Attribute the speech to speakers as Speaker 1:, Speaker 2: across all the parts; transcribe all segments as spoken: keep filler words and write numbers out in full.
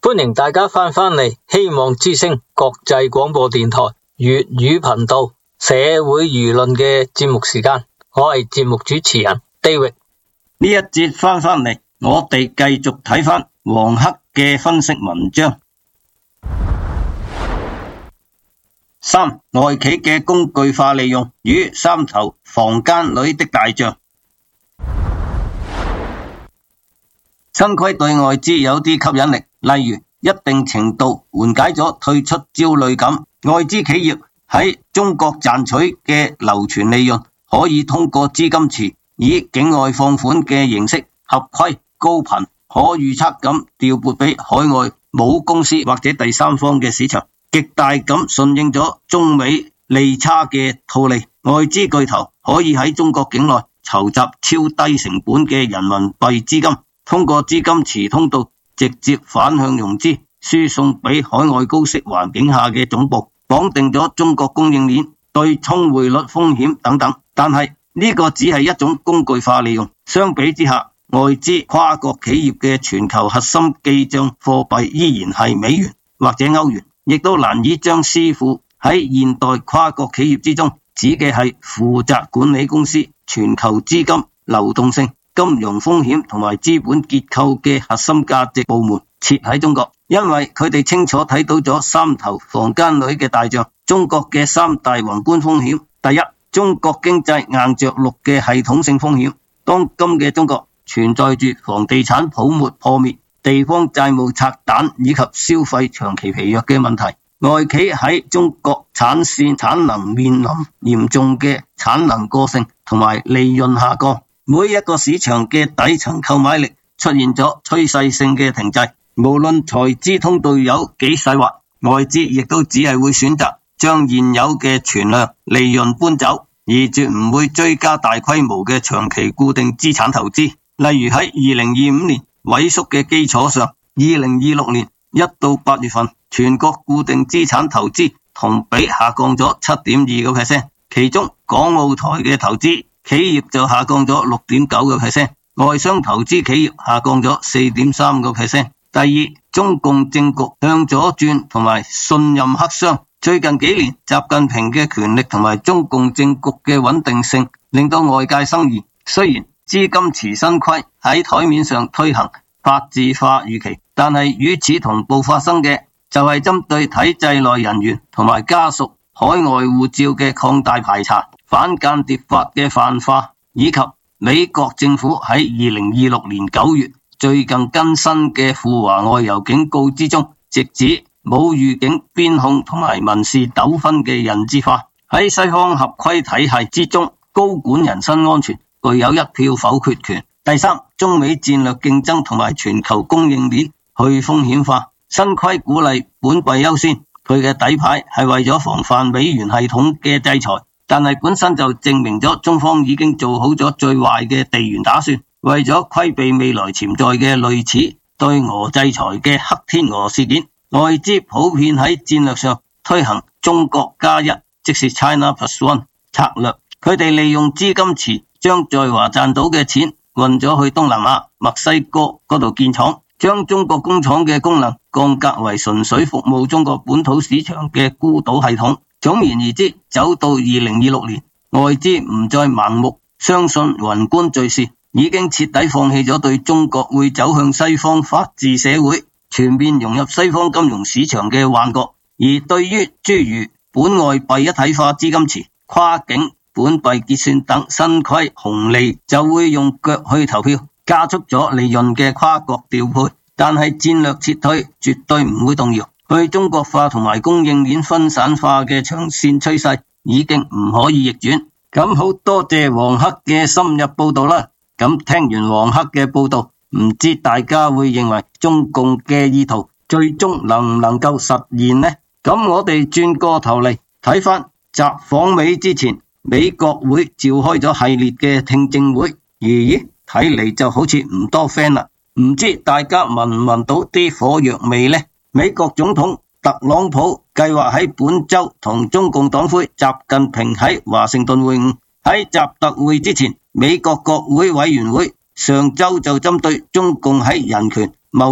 Speaker 1: 歡迎大家翻返嚟希望之聲國際廣播電台粵語頻道社會輿論嘅節目時間，我係節目主持人 David。
Speaker 2: 呢一節翻返嚟，我哋繼續睇翻黃黑嘅分析文章。三、外企嘅工具化利用與三頭房間裏的大象。新規對外資有啲吸引力，例如一定程度緩解咗退出焦慮感。外資企業喺中國賺取嘅流傳利潤，可以通過資金池以境外放款嘅形式合規高頻可預測咁調撥俾海外母公司或者第三方嘅市場，極大咁順應咗中美利差嘅套利。外資巨頭可以喺中國境內籌集超低成本嘅人民幣資金，通過資金池通道直接反向融資，輸送俾海外高息環境下嘅總部，綁定咗中國供應鏈對沖匯率風險等等。但係呢個只係一種工具化利用，相比之下，外資跨國企業嘅全球核心記賬貨幣依然係美元或者歐元，亦都難以將師傅喺現代跨國企業之中指嘅係負責管理公司全球資金流動性、金融風險同埋資本結構嘅核心價值部門設喺中國，因為佢哋清楚睇到咗三頭房間裏嘅大象。中國嘅三大宏觀風險：第一，中國經濟硬着陸嘅系統性風險。當今嘅中國存在住房地產泡沫破滅、地方債務拆彈以及消費長期疲弱嘅問題。外企喺中國產線產能面臨嚴重嘅產能過剩同埋利潤下降，每一個市場嘅底層購買力出現咗趨勢性嘅停滯。無論財資通道有幾細滑，外資亦都只係會選擇將現有嘅存量利潤搬走，而絕唔會追加大規模嘅長期固定資產投資。例如喺二零二五年萎縮嘅基礎上，二零二六年一到八月份全國固定資產投資同比下降咗 七點二個 percent， 其中港澳台嘅投資企業就下降咗 六點九個 percent， 外商投資企業下降咗 四點三個 percent。 第二，中共政局向左轉同埋信任黑箱。最近幾年習近平嘅權力同埋中共政局嘅穩定性令到外界生疑，雖然資金池新規喺台面上推行法治化預期，但係與此同步發生嘅就係針對體制內人員同埋家屬海外護照嘅擴大排查、反間諜法嘅泛化，以及美國政府喺二零二六年九月最近更新嘅赴華外遊警告之中，直指冇預警邊控同埋民事糾紛嘅人質化。喺西方合規體系之中，高管人身安全具有一票否決權。第三，中美戰略競爭同埋全球供應鏈去風險化。新規鼓勵本幣優先，佢嘅底牌係為咗防範美元系統嘅制裁，但係本身就證明咗中方已經做好咗最壞嘅地緣打算，為咗規避未來潛在嘅類似對俄制裁嘅黑天鵝事件，外資普遍喺戰略上推行中國加一，即是 China Plus One 策略。佢哋利用資金池將在華賺到嘅錢運咗去東南亞、墨西哥嗰度建廠，將中國工廠嘅功能降格為純粹服務中國本土市場嘅孤島系統。總而言之，走到二零二六年，外資唔再盲目相信宏觀敘事，已經徹底放棄咗對中國會走向西方法治社會、全面融入西方金融市場嘅幻覺。而對於諸如本外幣一體化資金池、跨境本幣結算等新規紅利，就會用腳去投票，加速咗利潤嘅跨國調配。但係戰略撤退絕對唔會動搖，去中國化同埋供應鏈分散化嘅長線趨勢已經唔可以逆轉。咁好多謝黃黑嘅深入報道啦。咁聽完黃黑嘅報道，唔知大家會認為中共嘅意圖最終能唔能夠實現呢？咁我哋轉過頭嚟睇翻習訪美之前，美國會召開咗系列嘅聽證會，咦，睇嚟就好似唔多 friend 啦。唔知大家聞唔聞到啲火藥味呢？美國總統特朗普計劃喺本周同中共黨魁習近平喺華盛頓會晤。喺習特會之前，美國國會委員會上周就針對中共喺人權、貿易、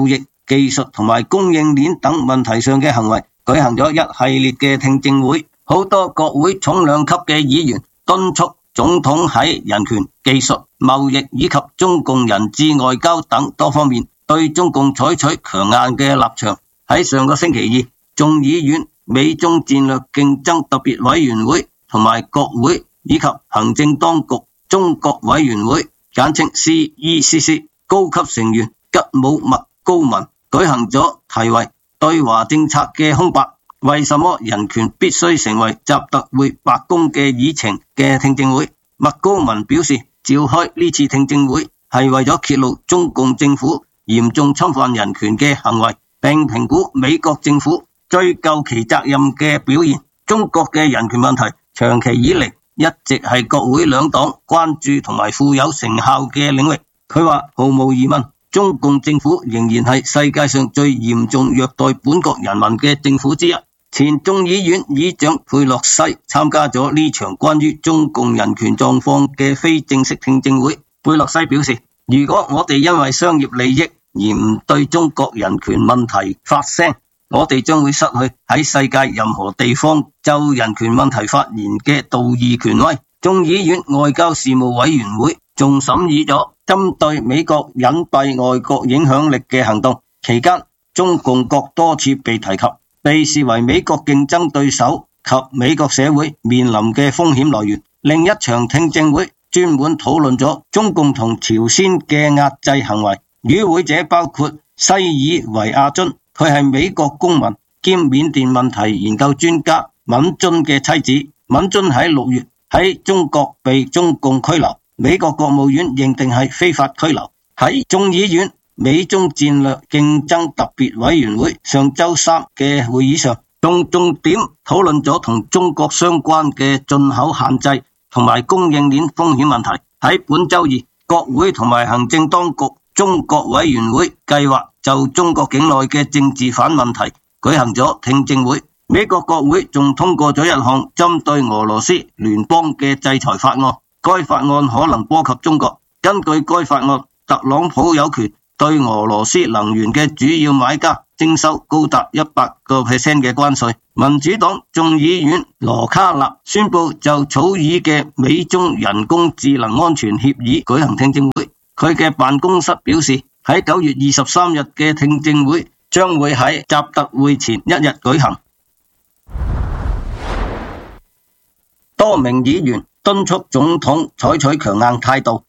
Speaker 2: 技術同埋供應鏈等問題上嘅行為，舉行咗一系列嘅聽證會。好多國會重量級嘅議員敦促總統喺人權、技術、貿易以及中共人質外交等多方面對中共採取強硬嘅立場。喺上個星期二，眾議院美中戰略競爭特別委員會同埋國會以及行政當局中國委員會簡稱 C E C C 高級成員吉姆麥高文舉行咗題為對華政策嘅空白，為什麼人權必須成為習特會白宮嘅議程嘅聽證會。麥高文表示，召開呢次聽證會係為咗揭露中共政府嚴重侵犯人權嘅行為，並評估美國政府追究其責任嘅表現。中國嘅人權問題長期以嚟一直係國會兩黨關注同埋富有成效嘅領域。佢話毫無疑問，中共政府仍然係世界上最嚴重虐待本國人民嘅政府之一。前眾議院議長佩洛西參加咗呢場關於中共人權狀況嘅非正式聽證會。佩洛西表示，如果我哋因為商業利益而唔對中國人權問題發聲，我哋將會失去喺世界任何地方就人權問題發言嘅道義權威。眾議院外交事務委員會仲審議咗針對美國隱蔽外國影響力嘅行動，期間中共國多次被提及，被視為美國競爭對手及美國社會面臨嘅風險來源。另一場聽證會專門討論咗中共同朝鮮嘅壓制行為，與會者包括西爾維亞津，佢係美國公民兼緬甸問題研究專家敏津嘅妻子。敏津喺六月喺中國被中共拘留，美國國務院認定係非法拘留。喺眾議院美中戰略競爭特別委員會上周三嘅會議上，仲重點討論咗同中國相關嘅進口限制同埋供應鏈風險問題。喺本周二，國會同埋行政當局中國委員會計劃就中國境內嘅政治犯問題舉行咗聽證會。美國國會仲通過咗一項針對俄羅斯聯邦嘅制裁法案，該法案可能波及中國。根據該法案，特朗普有權對俄羅斯能源嘅主要買家徵收高達一百個 percent 嘅關稅。民主黨眾議院羅卡納宣布就草擬嘅美中人工智能安全協議舉行聽證會。佢嘅辦公室表示，喺九月二十三日嘅聽證會將會喺習特會前一日舉行。多名議員敦促總統採取強硬態度。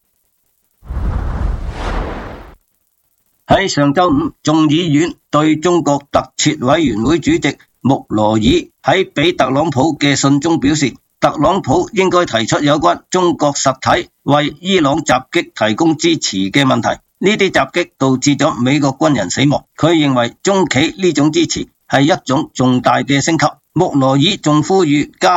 Speaker 2: 喺上周五，眾議院對中國特設委員會主席穆羅爾喺俾特朗普嘅信中表示，特朗普應該提出有關中國實體為伊朗襲擊提供支持嘅問題。呢啲襲擊導致咗美國軍人死亡。佢認為中企呢種支持係一種重大嘅升級。穆羅爾仲呼籲加